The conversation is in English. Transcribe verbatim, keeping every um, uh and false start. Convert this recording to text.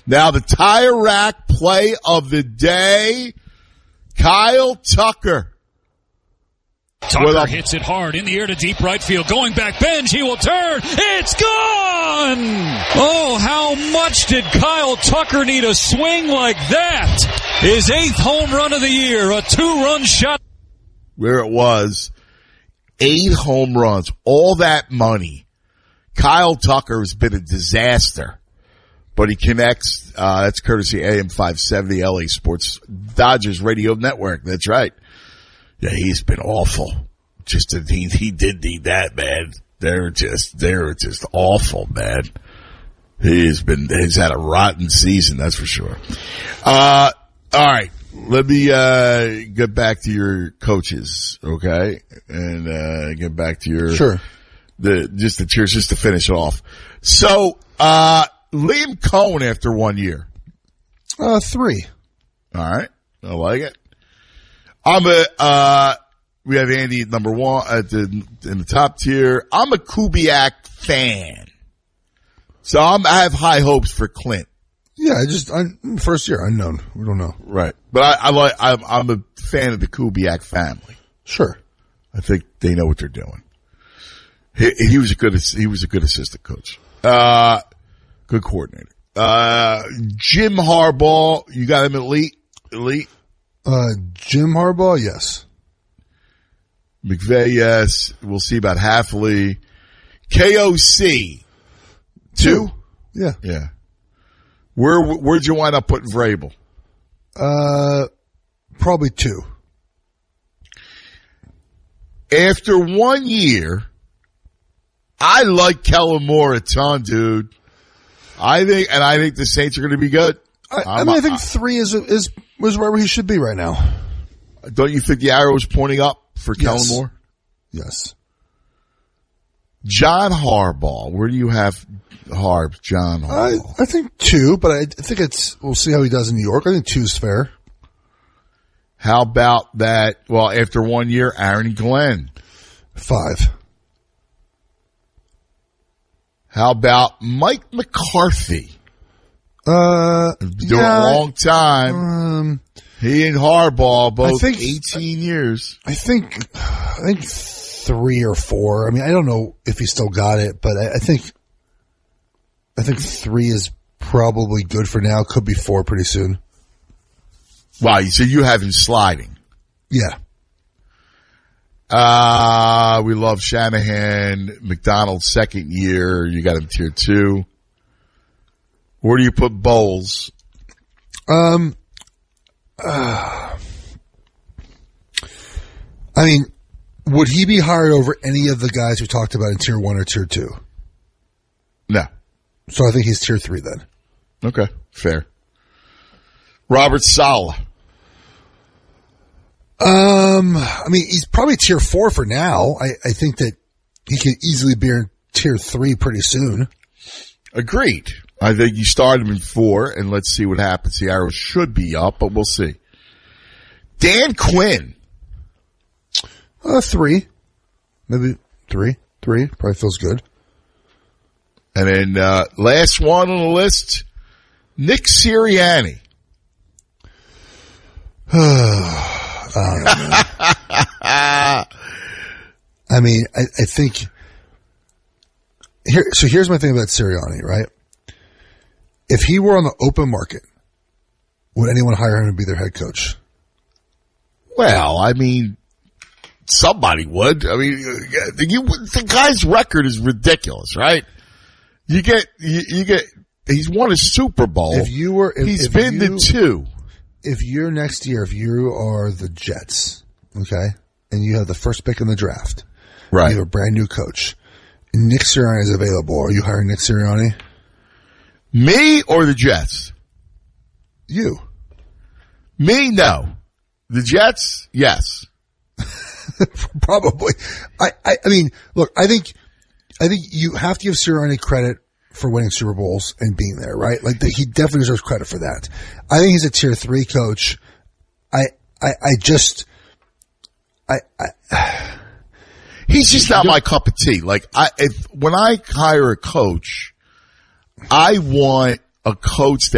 Now the tire rack play of the day, Kyle Tucker. Tucker hits it hard in the air to deep right field. Going back bench, he will turn. It's gone! Oh, how much did Kyle Tucker need a swing like that? His eighth home run of the year, a two-run shot. Where it was, eight home runs, all that money. Kyle Tucker has been a disaster. But he connects, uh, that's courtesy A M five seventy L A Sports Dodgers Radio Network. That's right. Yeah, he's been awful. Just, he, he did need that, man. They're just, they're just awful, man. He's been, he's had a rotten season, that's for sure. Uh, alright. Let me, uh, get back to your coaches, okay? And, uh, get back to your, sure. The, just the cheers, just to finish it off. So, uh, Liam Cohen after one year. Uh, three. All right. I like it. I'm a, uh, we have Andy at number one at the, in the top tier. I'm a Kubiak fan. So I'm, I have high hopes for Clint. Yeah, I just, I, first year, unknown. We don't know. Right. But I, I like, I'm, I'm a fan of the Kubiak family. Sure. I think they know what they're doing. He, he was a good, he was a good assistant coach. Uh, Good coordinator. Uh, Jim Harbaugh, you got him elite? Elite? Uh, Jim Harbaugh, yes. McVay, yes. We'll see about Halfley. K O C, two? Yeah. Yeah. Where, where'd you wind up putting Vrabel? Uh, probably two. After one year, I like Kellen Moore a ton, dude. I think, and I think the Saints are going to be good. I, I mean, I think three is is is where he should be right now. Don't you think the arrow is pointing up for Yes. Kellen Moore? Yes. John Harbaugh, where do you have Harb? John I Harbaugh. I think two, but I think it's we'll see how he does in New York. I think two is fair. How about that? Well, after one year, Aaron Glenn. Five. How about Mike McCarthy? Uh, Been doing yeah, a long time. Um, He and Harbaugh both I think- eighteen years. I think I think three or four. I mean, I don't know if he still got it, but I, I think I think three is probably good for now. Could be four pretty soon. Wow, so you have him sliding. Yeah. Uh, we love Shanahan. McDonald's second year. You got him tier two. Where do you put Bowles? Um, uh, I mean, would he be hired over any of the guys we talked about in tier one or tier two? No. So I think he's tier three then. Okay, fair. Robert Saleh. Um, I mean, he's probably tier four for now. I, I think that he could easily be in tier three pretty soon. Agreed. I think you start him in four, and let's see what happens. The arrow should be up, but we'll see. Dan Quinn. Uh, three. Maybe three. Three. Probably feels good. And then, uh, last one on the list, Nick Sirianni. I don't know, man. I mean, I, I think here. So here's my thing about Sirianni, right? If he were on the open market, would anyone hire him to be their head coach? Well, I mean, somebody would. I mean, you, the guy's record is ridiculous, right? You get, you, you get. He's won a Super Bowl. If you were, if, he's if been you, to two. If you're next year, if you are the Jets, okay, and you have the first pick in the draft, Right. you have a brand new coach, and Nick Sirianni is available. Are you hiring Nick Sirianni? Me or the Jets? You. Me, no. The Jets, yes. Probably. I, I, I mean, look, I think, I think you have to give Sirianni credit for winning Super Bowls and being there, right? Like, the, he definitely deserves credit for that. I think he's a tier three coach. I, I, I just, I, I, He's just not my cup of tea. Like, I, if, when I hire a coach, I want a coach that